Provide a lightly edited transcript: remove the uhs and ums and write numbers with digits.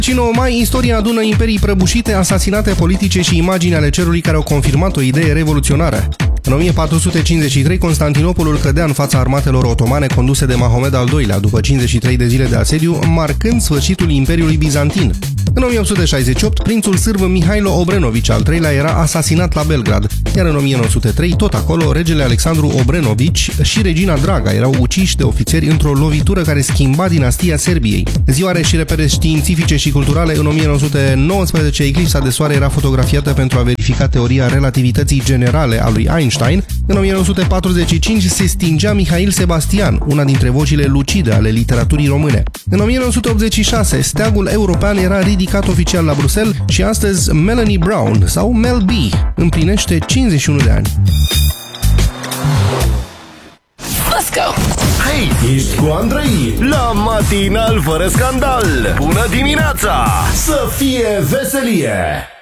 Și 9 mai, istoria adună imperii prăbușite, asasinate politice și imagini ale cerului care au confirmat o idee revoluționară. În 1453, Constantinopolul cădea în fața armatelor otomane conduse de Mahomed al II-lea, după 53 de zile de asediu, marcând sfârșitul Imperiului Bizantin. În 1868, prințul sârb Mihailo Obrenović al III-lea era asasinat la Belgrad, iar în 1903, tot acolo, regele Alexandru Obrenović și regina Draga erau uciși de ofițeri într-o lovitură care schimba dinastia Serbiei. Ziua are și repere științifice și culturale. În 1919, eclipsa de soare era fotografiată pentru a verifica teoria relativității generale a lui Einstein. În 1945 se stingea Mihail Sebastian, una dintre vocile lucide ale literaturii române. În 1986, steagul european era ridicat oficial la Bruxelles și astăzi Melanie Brown, sau Mel B, împlinește 51 de ani. Let's go! Hei, ești cu Andrei la Matinal fără scandal. Bună dimineața! Să fie veselie!